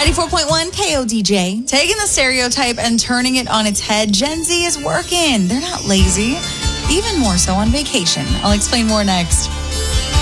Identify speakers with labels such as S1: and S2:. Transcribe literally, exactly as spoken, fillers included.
S1: ninety-four point one K O D J. Taking the stereotype and turning it on its head, Gen Z is working. They're not lazy, even more so on vacation. I'll explain more next.